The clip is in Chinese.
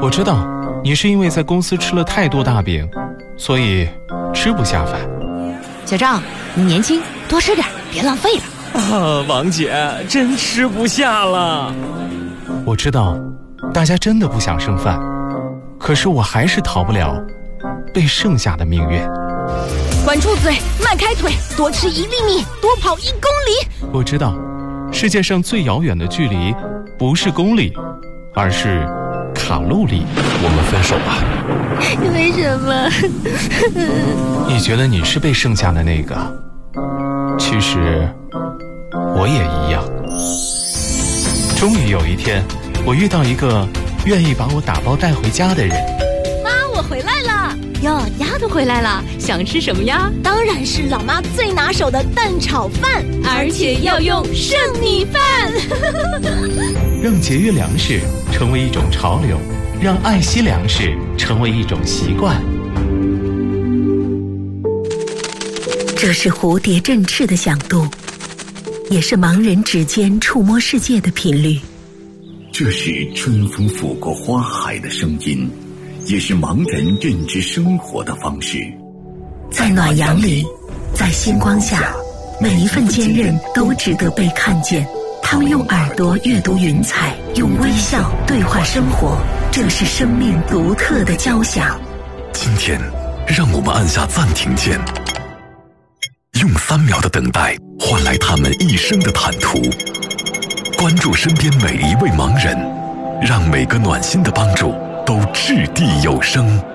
我知道你是因为在公司吃了太多大饼，所以吃不下饭。 小张，你年轻，多吃点，别浪费了。 王姐，真吃不下了。 我知道大家真的不想剩饭，可是我还是逃不了被剩下的命运。 管住嘴，迈开腿，多吃1厘米，多跑1公里。 我知道世界上最遥远的距离不是公里，而是卡路里。 我们分手吧。 为什么？ 你觉得你是被剩下的那个，其实我也一样。终于有一天，我遇到一个愿意把我打包带回家的人。 妈，我回来了。哟，丫头回来了，想吃什么呀？当然是老妈最拿手的蛋炒饭，而且要用剩米饭。 让节约粮食成为一种潮流，让爱惜粮食成为一种习惯。 这是蝴蝶振翅的响度，也是盲人指尖触摸世界的频率。 这是春风拂过花海的声音，也是盲人认知生活的方式。 在暖阳里，在星光下，每一份坚韧都值得被看见。他们用耳朵阅读云彩，用微笑对话生活，这是生命独特的交响。 今天，让我们按下暂停键，用3秒的等待换来他们一生的坦途。关注身边每一位盲人，让每个暖心的帮助都掷地有声。